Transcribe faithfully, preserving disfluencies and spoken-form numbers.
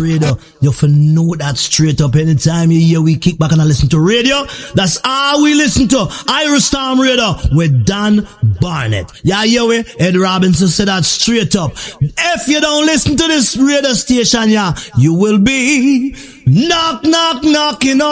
Radio. You for know that straight up. Anytime you hear we kick back and I listen to radio, that's all we listen to. Irish Storm Radio with Dan Barnett. Yeah, yeah, we Ed Robinson said that straight up. If you don't listen to this radio station, yeah, you will be knock, knock, knocking on